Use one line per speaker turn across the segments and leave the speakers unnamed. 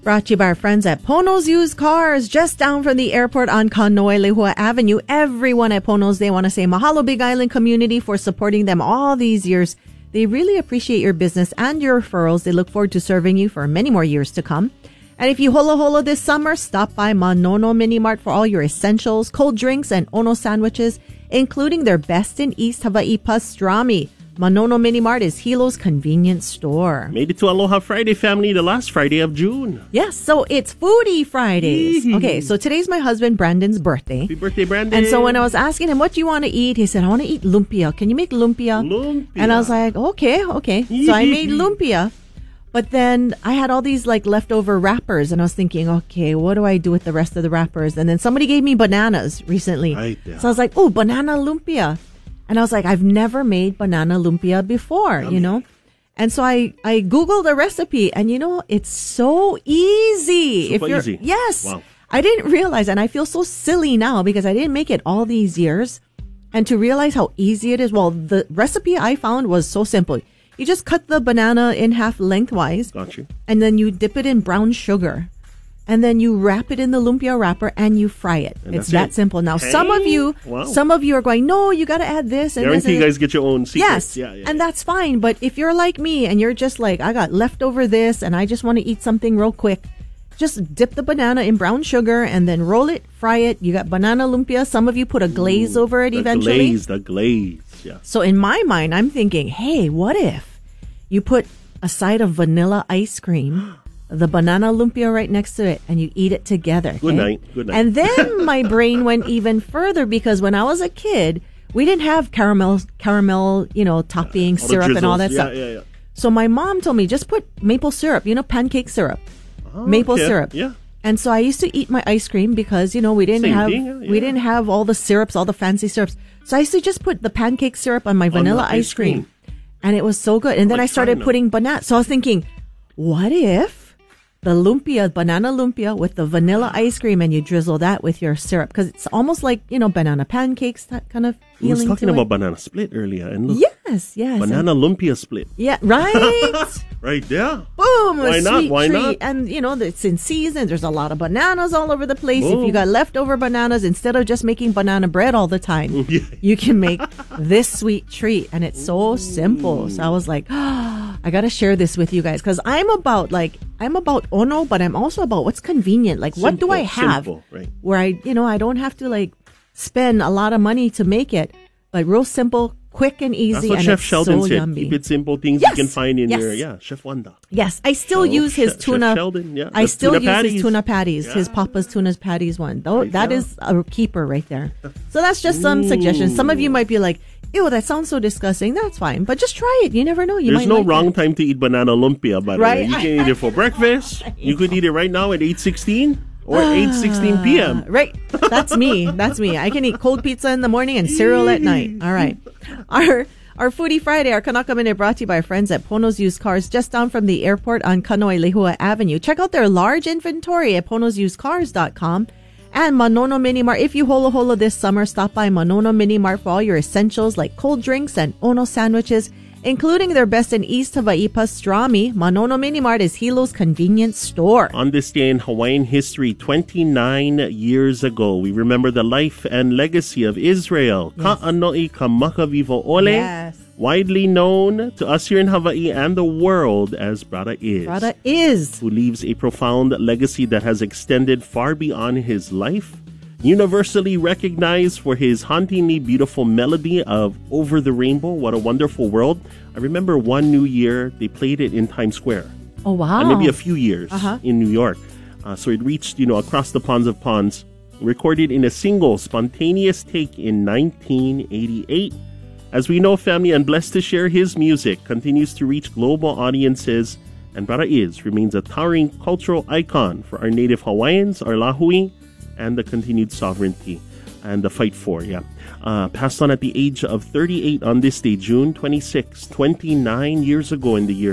Brought to you by our friends at Pono's Used Cars, just down from the airport on Kaho'olaehua Avenue. Everyone at Pono's, they want to say mahalo Big Island community for supporting them all these years. They really appreciate your business and your referrals. They look forward to serving you for many more years to come. And if you holo this summer, stop by Manono Mini Mart for all your essentials, cold drinks, and Ono sandwiches, including their best in East Hawaii pastrami. Manono Mini Mart is Hilo's convenience store.
Made it to Aloha Friday, family, the last Friday of June.
Yes, so it's Foodie Fridays. Okay, so today's my husband Brandon's birthday.
Happy birthday, Brandon.
And so when I was asking him, what do you want to eat? He said, I want to eat lumpia. Can you make lumpia?
Lumpia.
And I was like, okay. So I made lumpia. But then I had all these like leftover wrappers, and I was thinking, okay, what do I do with the rest of the wrappers? And then somebody gave me bananas recently.
Right there.
So I was like, oh, banana lumpia. And I was like, I've never made banana lumpia before, you know? And so I Googled a recipe, and it's so easy.
Super easy.
Yes.
Wow.
I didn't realize, and I feel so silly now because I didn't make it all these years. And to realize how easy it is, well, the recipe I found was so simple. You just cut the banana in half lengthwise.
Got you.
And then you dip it in brown sugar. And then you wrap it in the lumpia wrapper and you fry it.
And
it's that simple. Now, some of you are going, no, you got to add this. And
guarantee
this
you guys get your own secrets.
Yes, and that's fine. But if you're like me and you're just like, I got leftover this and I just want to eat something real quick, just dip the banana in brown sugar and then roll it, fry it. You got banana lumpia. Some of you put a glaze over it eventually.
The glaze, yeah.
So in my mind, I'm thinking, hey, what if you put a side of vanilla ice cream, the banana lumpia right next to it, and you eat it together. Okay?
Good night.
And then my brain went even further because when I was a kid, we didn't have caramel, topping, syrup, and all that stuff.
Yeah.
So my mom told me, just put maple syrup, pancake syrup, maple syrup.
Yeah.
And so I used to eat my ice cream because, we didn't have all the syrups, all the fancy syrups. So I used to just put the pancake syrup on my vanilla ice cream. And it was so good. And then I started putting banana. So I was thinking, what if the banana lumpia with the vanilla ice cream, and you drizzle that with your syrup? Because it's almost like, banana pancakes, that kind of feeling.
We was talking about banana split earlier. And look,
yes.
banana lumpia split.
Yeah, right?
Right there.
Boom.
Why not? Why not?
And, it's in season. There's a lot of bananas all over the place. Boom. If you got leftover bananas, instead of just making banana bread all the time, you can make this sweet treat. And it's so simple. So I was like, I got to share this with you guys because I'm about Ono, but I'm also about what's convenient. Like, what do I have where I don't have to spend a lot of money to make it, but real simple, quick and easy.
That's what
and
Chef
it's
Sheldon
so
said.
Yummy.
Keep it simple, things you can find in your Chef Wanda.
Yes, I still use his tuna.
Chef Sheldon,
I still use his tuna patties, his Papa's Tuna Patties one. That is a keeper right there. So that's just some suggestions. Some of you might be like, ew, that sounds so disgusting. That's fine. But just try it. You never know.
There's no wrong time to eat banana lumpia, by the way. You can eat it for breakfast. You could eat it right now at 8:16 or 8:16 p.m.
Right. That's me. I can eat cold pizza in the morning and cereal at night. All right. Our Foodie Friday, our Kanaka Minute, brought to you by our friends at Pono's Used Cars, just down from the airport on Kaho'olaehua Avenue. Check out their large inventory at ponosusedcars.com. And Manono Mini Mart. If you holo this summer, stop by Manono Mini Mart for all your essentials like cold drinks and Ono sandwiches, including their best in East Hawaii pastrami. Manono Mini Mart is Hilo's convenience store.
On this day in Hawaiian history, 29 years ago, we remember the life and legacy of Israel. Yes. Ka'anoi Kamakavivo Ole.
Yes.
Widely known to us here in Hawaii and the world as Brada Is. Who leaves a profound legacy that has extended far beyond his life. Universally recognized for his hauntingly beautiful melody of Over the Rainbow, What a Wonderful World. I remember one New Year, they played it in Times Square.
Oh, wow.
And maybe a few years in New York. So it reached, across the ponds of ponds. Recorded in a single spontaneous take in 1988. As we know, family, and blessed to share his music, continues to reach global audiences, and Brada Is remains a towering cultural icon for our native Hawaiians, our lahui, and the continued sovereignty and the fight for, passed on at the age of 38 on this day, June 26, 29 years ago in the year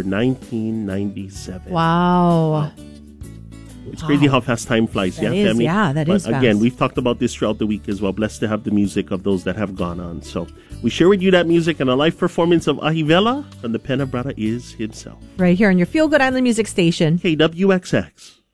1997.
Wow.
It's crazy how fast time flies, family?
Yeah, that is fast.
Again, we've talked about this throughout the week as well. Blessed to have the music of those that have gone on. So we share with you that music and a live performance of Ahivela from the pen of Brada Is himself.
Right here on your Feel Good Island Music Station.
KWXX.